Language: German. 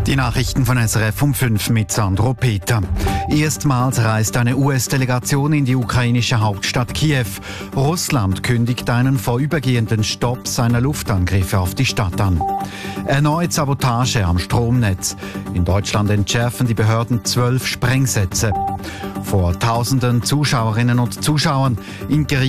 Die Nachrichten von SRF um 5 mit Sandro Peter. Erstmals reist eine US-Delegation in die ukrainische Hauptstadt Kiew. Russland kündigt einen vorübergehenden Stopp seiner Luftangriffe auf die Stadt an. Erneut Sabotage am Stromnetz. In Deutschland entschärfen die Behörden 12 Sprengsätze. Vor Tausenden Zuschauerinnen und Zuschauern in